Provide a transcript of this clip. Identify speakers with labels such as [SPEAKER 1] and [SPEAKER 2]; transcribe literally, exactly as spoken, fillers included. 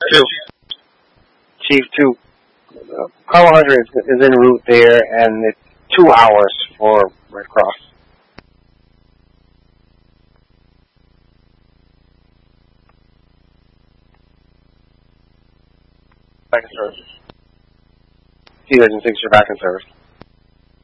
[SPEAKER 1] Two.
[SPEAKER 2] Chief two. Uh, Carl Hunter is, is en route there, and it's two hours for Red Cross. Back in service. T Legend six, you're back in service.